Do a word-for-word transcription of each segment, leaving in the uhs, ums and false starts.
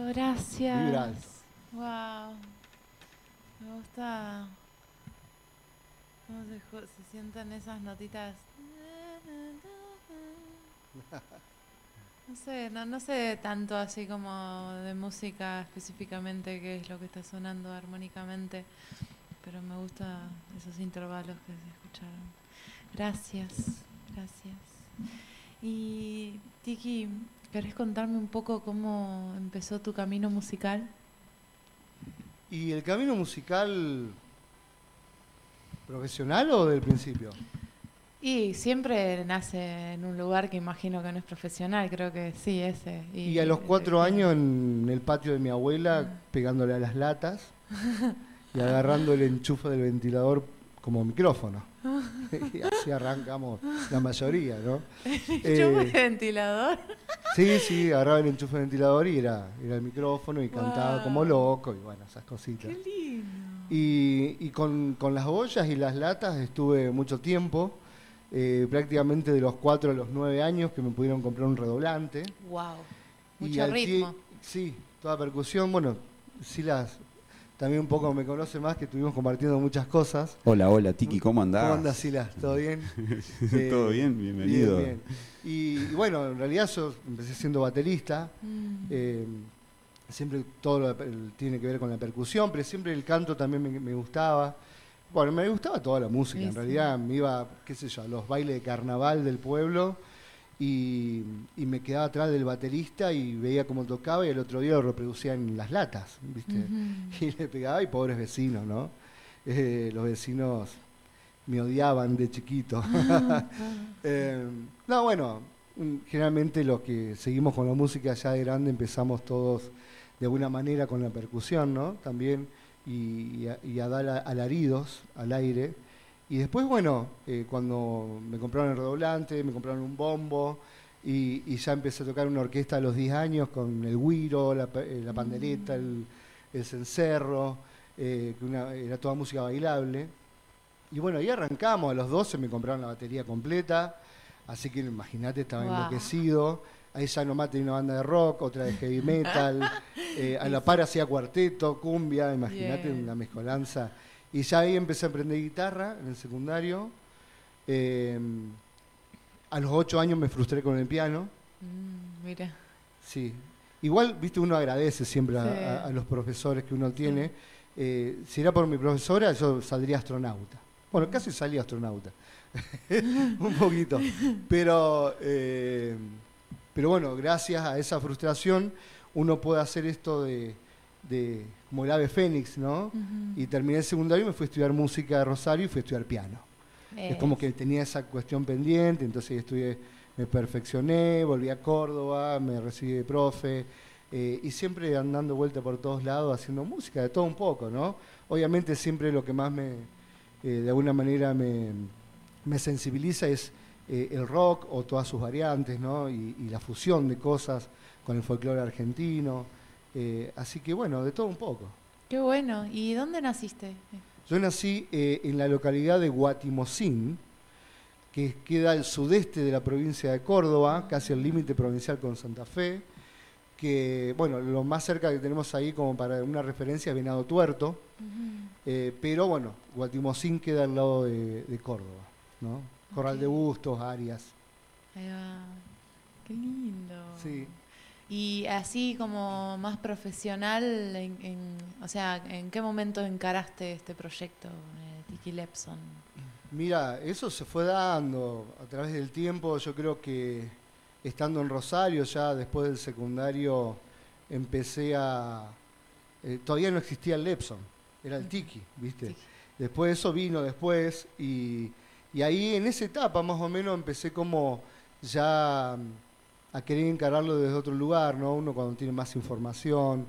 gracias. Vibra alto. Wow. Me gusta cómo se, jo- se sientan esas notitas. No sé, no, no sé tanto así como de música específicamente qué es lo que está sonando armónicamente, pero me gusta esos intervalos que se escucharon. Gracias, gracias. Y Tiki, ¿querés contarme un poco cómo empezó tu camino musical? ¿Y el camino musical profesional o del principio? Y siempre nace en un lugar que imagino que no es profesional, creo que sí, ese. Y a Y los te cuatro quiero. años en el patio de mi abuela, pegándole a las latas y agarrando el enchufe del ventilador como micrófono. Y así arrancamos la mayoría, ¿no? Chupa Eh, de ventilador. sí, sí, agarraba el enchufe del ventilador y era, era el micrófono y cantaba como Wow, loco y bueno, esas cositas. qué lindo. Y, y con, con las ollas y las latas estuve mucho tiempo, eh, prácticamente de los cuatro a los nueve años que me pudieron comprar un redoblante. Wow, Y mucho al tie- ritmo. sí, toda percusión, bueno, sí las, también un poco me conoce más que estuvimos compartiendo muchas cosas. Hola, hola, Tiki, ¿cómo ¿Cómo andas, andás? Silas? ¿Todo bien? ¿Todo Eh, bien? bien, Bienvenido. bien. Y, y bueno, en realidad yo empecé siendo baterista. Mm, eh, Siempre todo lo, el- tiene que ver con la percusión, pero siempre el canto también me, me gustaba. Bueno, me gustaba toda la música, sí, en sí. realidad me iba, qué sé yo, a los bailes de carnaval del pueblo y, y me quedaba atrás del baterista y veía cómo tocaba y el otro día lo reproducía en las latas, ¿viste? Ujú. Y le pegaba y pobres vecinos, ¿no? Eh, los vecinos me odiaban de chiquito. Eh, no, bueno, mm, generalmente los que seguimos con la música ya de grande empezamos todos de alguna manera con la percusión, ¿no? También, y, y a, y a dar a- alaridos al aire. Y después, bueno, eh, cuando me compraron el redoblante, me compraron un bombo, y, y ya empecé a tocar una orquesta a los diez años con el güiro, la, pa- eh, la pandereta, el, el cencerro, eh, que una- era toda música bailable. Y bueno, ahí arrancamos, a los doce me compraron la batería completa, así que imagínate, estaba Wow. enloquecido. Ahí ya nomás tenía una banda de rock, otra de heavy metal, eh, a Y la sí. par hacía cuarteto, cumbia, imagínate Bien. una mezcolanza. Y ya ahí empecé a aprender guitarra en el secundario. Eh, a los ocho años me frustré con el piano, Mm, mira. sí. Igual, viste, uno agradece siempre Sí, a, a- a los profesores que uno sí. tiene. Eh, si era por mi profesora, yo saldría astronauta. Bueno, Mm. casi salí astronauta. Un poquito. Pero, eh, pero bueno, gracias a esa frustración, uno puede hacer esto de, de como el ave fénix, ¿no? Ujú. Y terminé el secundario y me fui a estudiar música de Rosario y fui a estudiar piano. Es como Es. que tenía esa cuestión pendiente, entonces estudié, me perfeccioné, volví a Córdoba, me recibí de profe, eh, y siempre andando vuelta por todos lados haciendo música, de todo un poco, ¿no? Obviamente siempre lo que más me, eh, de alguna manera me, me sensibiliza es eh, el rock o todas sus variantes, ¿no? Y, y la fusión de cosas con el folclore argentino. Eh, así que bueno, de todo un poco. Qué bueno. ¿Y dónde naciste? Yo nací eh, en la localidad de Guatimozín, que queda al sudeste de la provincia de Córdoba, casi el límite provincial con Santa Fe, que, bueno, lo más cerca que tenemos ahí como para una referencia es Venado Tuerto, Ujú. eh, pero bueno, Guatimozín queda al lado de, de Córdoba, ¿no? Ok. Corral de Bustos, Arias. Ahí va. Qué lindo. Sí. Y así como más profesional, en, en- o sea, ¿en qué momento encaraste este proyecto, eh, Tiki Lepson? Mira, eso se fue dando a través del tiempo. Yo creo que estando en Rosario, ya después del secundario, empecé a... eh, todavía no existía el Lepson, era el Ujú. Tiki, ¿viste? Tiki. Después eso vino después y, y ahí en esa etapa más o menos empecé como ya mm, a querer encararlo desde otro lugar, ¿no? Uno cuando tiene más información,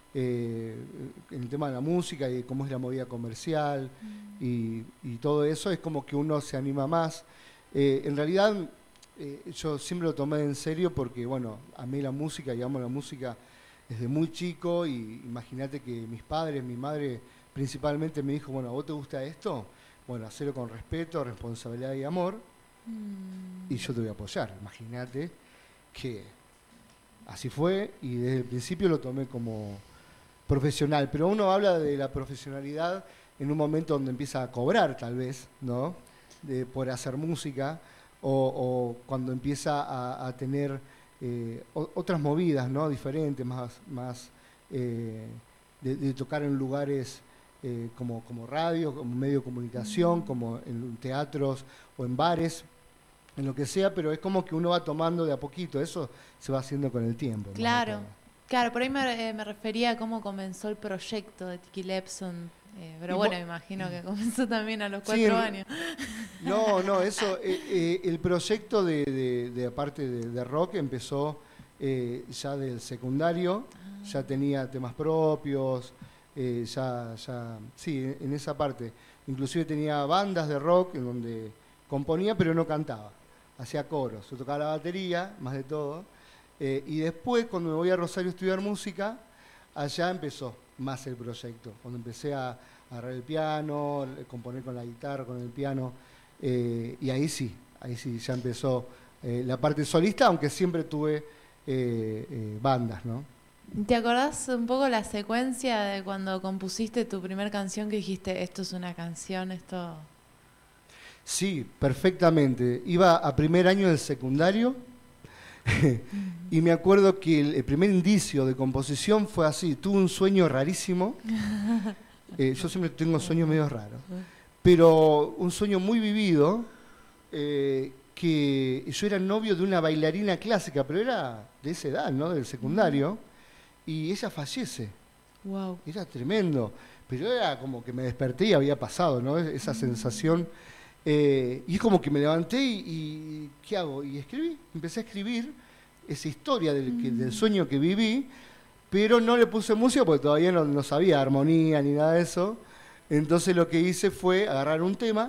eh, en el tema de la música y cómo es la movida comercial y, y todo eso, es como que uno se anima más. Eh, en realidad, eh, yo siempre lo tomé en serio porque, bueno, amé la música y amo la música desde muy chico y imagínate que mis padres, mi madre principalmente me dijo, bueno, ¿a vos te gusta esto? Bueno, hacerlo con respeto, responsabilidad y amor y Mm, yo te voy a apoyar. Imagínate que así fue y desde el principio lo tomé como profesional. Pero uno habla de la profesionalidad en un momento donde empieza a cobrar, tal vez, ¿no? De, por hacer música o, o cuando empieza a, a tener eh, o, otras movidas, ¿no? Diferentes, más, más eh, de, de tocar en lugares eh, como, como radio, como medio de comunicación, mm. como en teatros o en bares, en lo que sea, pero es como que uno va tomando de a poquito, eso se va haciendo con el tiempo. Claro, claro, por ahí me, eh, me refería a cómo comenzó el proyecto de Tiki Lepson, eh, pero y bueno, me imagino que comenzó también a los cuatro sí, años. No, no, eso, eh, eh, el proyecto de, de, de aparte de, de rock empezó eh, ya del secundario, ah. ya tenía temas propios, eh, ya, ya, sí, en esa parte. Inclusive tenía bandas de rock en donde componía pero no cantaba. Hacía coros, yo tocaba la batería, más de todo, eh, y después cuando me voy a Rosario a estudiar música, allá empezó más el proyecto, cuando empecé a, a agarrar el piano, a componer con la guitarra, con el piano, eh, y ahí sí, ahí sí ya empezó eh, la parte solista, aunque siempre tuve eh, eh, bandas, ¿no? ¿Te acordás un poco la secuencia de cuando compusiste tu primer canción que dijiste, esto es una canción, esto... Sí, perfectamente. Iba a primer año del secundario y me acuerdo que el, el primer indicio de composición fue así. Tuve un sueño rarísimo. Eh, yo siempre tengo sueños medio raros. Pero un sueño muy vivido, eh, que yo era novio de una bailarina clásica, pero era de esa edad, ¿no? Del secundario. Y ella fallece. Wow. Era tremendo. Pero era como que me desperté y había pasado, ¿no? Esa sensación... Eh, y es como que me levanté y, y ¿qué hago? Y escribí, empecé a escribir esa historia del, que, del sueño que viví, pero no le puse música porque todavía no, no sabía armonía ni nada de eso. Entonces lo que hice fue agarrar un tema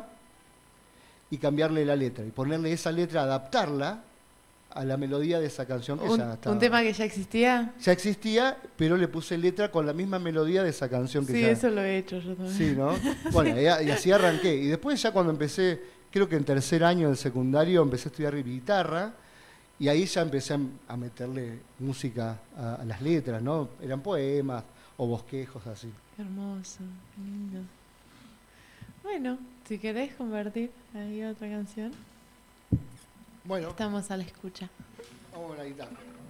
y cambiarle la letra, y ponerle esa letra, adaptarla a la melodía de esa canción que un, ya estaba. ¿Un tema que ya existía? Ya existía, pero le puse letra con la misma melodía de esa canción que sí, ya... Sí, eso lo he hecho yo también. Sí, ¿no? Bueno, y, y así arranqué. Y después ya cuando empecé, creo que en tercer año del secundario, empecé a estudiar guitarra, y ahí ya empecé a, a meterle música a, a las letras, ¿no? Eran poemas o bosquejos así. Qué hermoso, qué lindo. Bueno, si querés convertir ahí a otra canción. Bueno, estamos a la escucha. Vamos a la guitarra.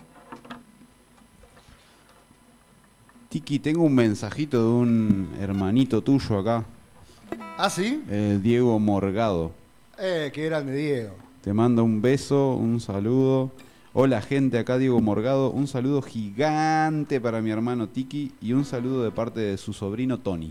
Tiki, tengo un mensajito de un hermanito tuyo acá. ¿Ah, sí? Eh, Diego Morgado. Eh, qué grande, Diego. Te manda un beso, un saludo. Hola, gente, acá Diego Morgado. Un saludo gigante para mi hermano Tiki y un saludo de parte de su sobrino Tony.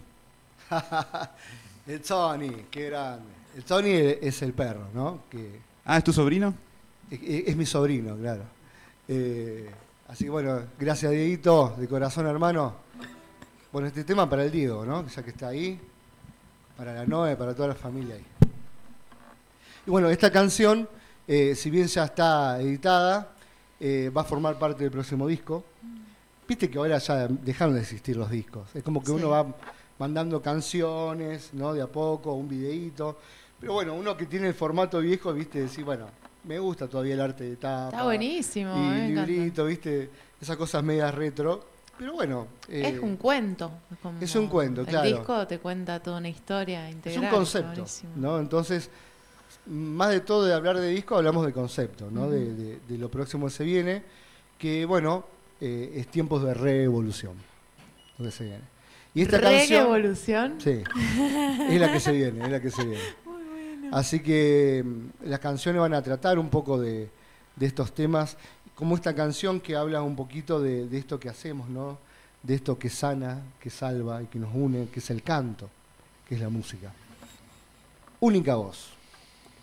El Tony, qué grande. El Tony es el perro, ¿no? Que... Ah, ¿es tu sobrino? Es, es mi sobrino, claro. Eh, así que bueno, gracias Dieguito, de corazón hermano. Bueno, este tema para el Diego, ¿no? Ya que está ahí, para la Noe, para toda la familia ahí. Y bueno, esta canción, eh, si bien ya está editada, eh, va a formar parte del próximo disco. Viste que ahora ya dejaron de existir los discos. Es como que sí. Uno va mandando canciones, ¿no? De a poco, un videíto. Pero bueno, uno que tiene el formato viejo, viste, decir, bueno, me gusta todavía el arte de tapa. Está buenísimo. Y eh, librito, viste, esas cosas medias retro. Pero bueno. Eh, es un cuento. Es, como es un cuento, el claro. El disco te cuenta toda una historia integral. Es un concepto, ¿no? Entonces, más de todo de hablar de disco, hablamos de concepto, ¿no? Uh-huh. de, de, de lo próximo que se viene, que bueno, eh, es tiempos de revolución. Lo que se viene. Y esta canción. ¿Revolución? Sí, es la que se viene, es la que se viene. Muy bueno. Así que mmm, las canciones van a tratar un poco de, de estos temas, como esta canción que habla un poquito de, de esto que hacemos, ¿no? De esto que sana, que salva y que nos une, que es el canto, que es la música. Única voz.